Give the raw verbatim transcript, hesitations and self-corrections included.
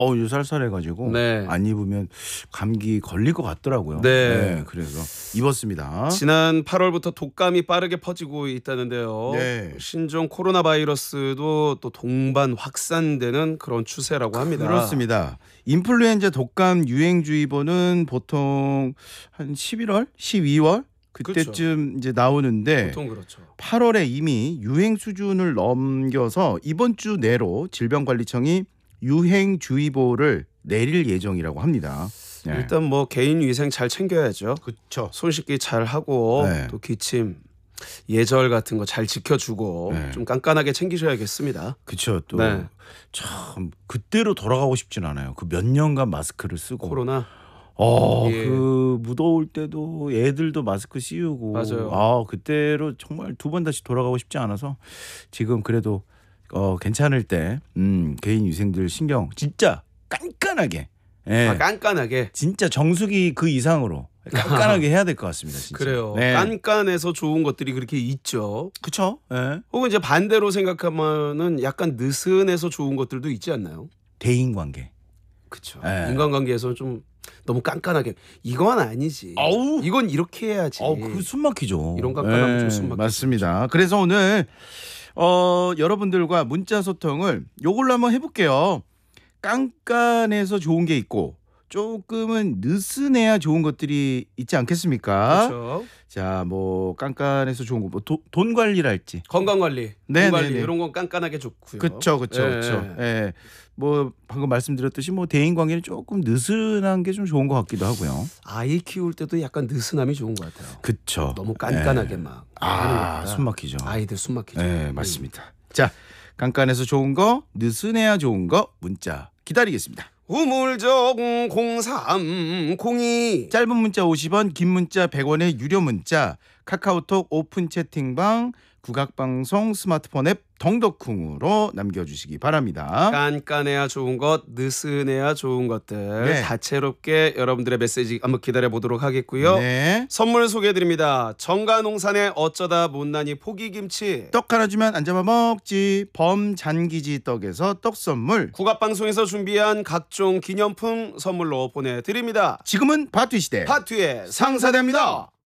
어, 요 쌀쌀해가지고 네. 안 입으면 감기 걸릴 것 같더라고요. 네. 그래서 입었습니다. 지난 팔월부터 독감이 빠르게 퍼지고 있다는데요. 네. 신종 코로나 바이러스도 또 동반 확산되는 그런 추세라고 합니다. 그렇습니다. 인플루엔자 독감 유행주의보는 보통 한 십일월, 십이월 그때쯤 그렇죠. 이제 나오는데 보통 그렇죠. 팔월에 이미 유행 수준을 넘겨서 이번 주 내로 질병관리청이 유행주의보를 내릴 예정이라고 합니다. 네. 일단 뭐 개인 위생 잘 챙겨야죠. 그렇죠. 손 씻기 잘 하고 네. 또 기침, 예절 같은 거 잘 지켜주고 네. 좀 깐깐하게 챙기셔야겠습니다. 그렇죠. 또 네. 참 그때로 돌아가고 싶진 않아요. 그 몇 년간 마스크를 쓰고 코로나. 어, 예. 그 무더울 때도 애들도 마스크 씌우고 맞아요. 아, 그때로 정말 두 번 다시 돌아가고 싶지 않아서 지금 그래도 어, 괜찮을 때 음, 개인 위생들 신경 진짜 깐깐하게 예. 아, 깐깐하게. 진짜 정수기 그 이상으로 깐깐하게 해야 될 것 같습니다. 진짜. 그래요. 네. 깐깐해서 좋은 것들이 그렇게 있죠. 그렇죠. 예. 혹은 이제 반대로 생각하면은 약간 느슨해서 좋은 것들도 있지 않나요? 대인 관계. 그렇죠. 예. 인간관계에서는 좀 너무 깐깐하게 이건 아니지. 아우. 이건 이렇게 해야지. 어, 그 숨막히죠. 이런 깐깐함이 좀 숨막히죠. 맞습니다. 그래서 오늘 어, 여러분들과 문자 소통을 요걸로 한번 해볼게요. 깐깐해서 좋은 게 있고 조금은 느슨해야 좋은 것들이 있지 않겠습니까? 그렇죠. 자, 뭐 깐깐해서 좋은 거, 뭐 돈 관리랄지. 건강 관리, 네, 돈 관리 네, 네. 이런 건 깐깐하게 좋고요. 그렇죠, 그렇죠, 예. 그렇죠. 예. 뭐 방금 말씀드렸듯이 뭐 대인 관계는 조금 느슨한 게 좀 좋은 것 같기도 하고요. 아이 키울 때도 약간 느슨함이 좋은 것 같아요. 그렇죠. 너무 깐깐하게 예. 막 하는 아, 것보다 숨 막히죠. 아이들 숨 막히죠. 네, 맞습니다. 자, 깐깐해서 좋은 거, 느슨해야 좋은 거 문자 기다리겠습니다. 우물정 공삼공이 짧은 문자 오십 원, 긴 문자 백 원의 유료 문자, 카카오톡 오픈 채팅방, 국악방송 스마트폰 앱 덩덕쿵으로 남겨주시기 바랍니다. 깐깐해야 좋은 것, 느슨해야 좋은 것들 네. 다채롭게 여러분들의 메시지 한번 기다려 보도록 하겠고요. 네. 선물 소개해드립니다. 정가농산의 어쩌다 못난이 포기김치, 떡 하나 주면 안 잡아 먹지. 범잔기지 떡에서 떡 선물. 국악방송에서 준비한 각종 기념품 선물로 보내드립니다. 지금은 바투 시대. 파투의 상사대입니다.